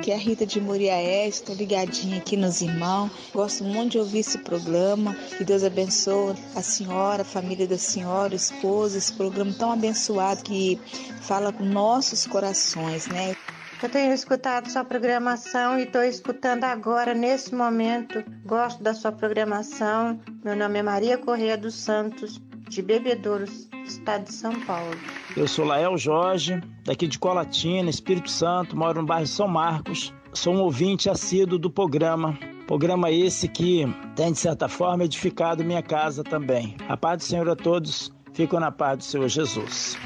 Aqui é a Rita de Muriaé, estou ligadinha aqui nos irmãos. Gosto muito de ouvir esse programa. Que Deus abençoe a senhora, a família da senhora, o esposo, esse programa tão abençoado que fala com nossos corações, né? Eu tenho escutado sua programação e estou escutando agora, nesse momento. Gosto da sua programação. Meu nome é Maria Correia dos Santos, de Bebedouros, estado de São Paulo. Eu sou Lael Jorge, daqui de Colatina, Espírito Santo, moro no bairro de São Marcos. Sou um ouvinte assíduo do programa. Programa esse que tem, de certa forma, edificado minha casa também. A paz do Senhor a todos. Fico na paz do Senhor Jesus.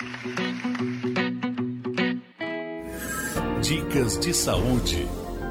Dicas de saúde.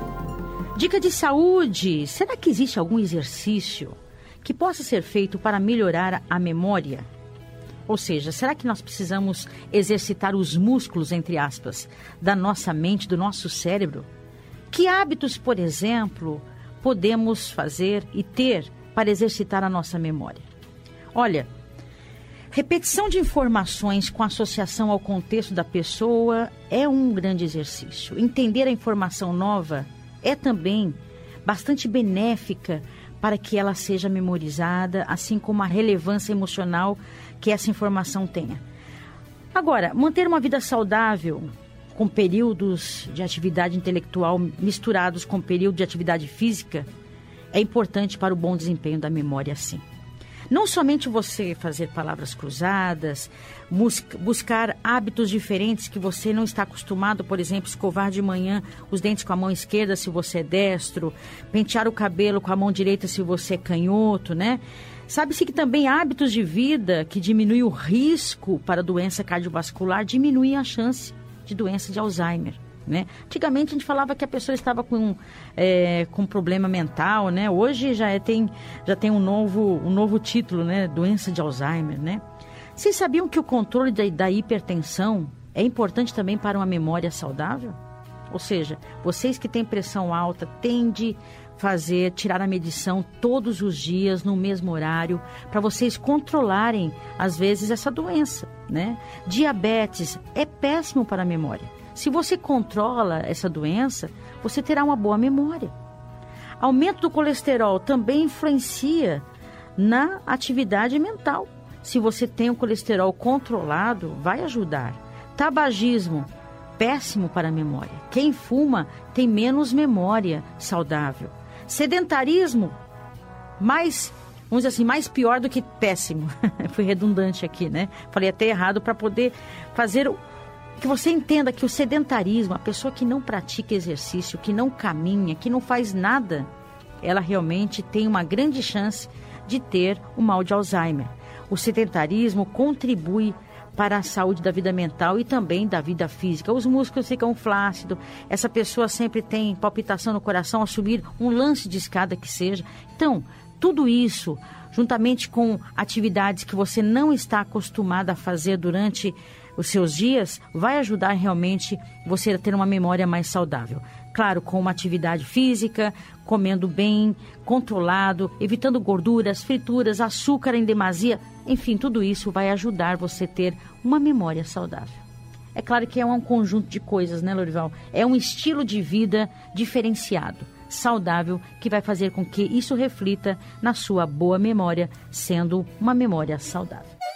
Dica de saúde. Será que existe algum exercício que possa ser feito para melhorar a memória? Ou seja, será que nós precisamos exercitar os músculos, entre aspas, da nossa mente, do nosso cérebro? Que hábitos, por exemplo, podemos fazer e ter para exercitar a nossa memória? Olha, repetição de informações com associação ao contexto da pessoa é um grande exercício. Entender a informação nova é também bastante benéfica para que ela seja memorizada, assim como a relevância emocional que essa informação tenha. Agora, manter uma vida saudável, com períodos de atividade intelectual misturados com período de atividade física, é importante para o bom desempenho da memória, sim. Não somente você fazer palavras cruzadas, buscar hábitos diferentes que você não está acostumado, por exemplo, escovar de manhã os dentes com a mão esquerda se você é destro, pentear o cabelo com a mão direita se você é canhoto, né? Sabe-se que também hábitos de vida que diminuem o risco para doença cardiovascular diminuem a chance de doença de Alzheimer, né? Antigamente a gente falava que a pessoa estava com problema mental, né? Hoje já tem um novo título, né? Doença de Alzheimer, né? Vocês sabiam que o controle da hipertensão é importante também para uma memória saudável? Ou seja, vocês que têm pressão alta, tende tirar a medição todos os dias no mesmo horário, para vocês controlarem, às vezes, essa doença, né? Diabetes é péssimo para a memória. Se você controla essa doença, você terá uma boa memória. Aumento do colesterol também influencia na atividade mental. Se você tem o colesterol controlado, vai ajudar. Tabagismo, péssimo para a memória. Quem fuma tem menos memória saudável. Sedentarismo, mais pior do que péssimo. Fui redundante aqui, né? Falei até errado para poder fazer que você entenda que o sedentarismo, a pessoa que não pratica exercício, que não caminha, que não faz nada, ela realmente tem uma grande chance de ter o mal de Alzheimer. O sedentarismo contribui para a saúde da vida mental e também da vida física. Os músculos ficam flácidos, essa pessoa sempre tem palpitação no coração ao subir um lance de escada que seja. Então, tudo isso, juntamente com atividades que você não está acostumado a fazer durante os seus dias, vai ajudar realmente você a ter uma memória mais saudável. Claro, com uma atividade física, comendo bem, controlado, evitando gorduras, frituras, açúcar em demasia. Enfim, tudo isso vai ajudar você a ter uma memória saudável. É claro que é um conjunto de coisas, né, Lorival? É um estilo de vida diferenciado, saudável, que vai fazer com que isso reflita na sua boa memória, sendo uma memória saudável.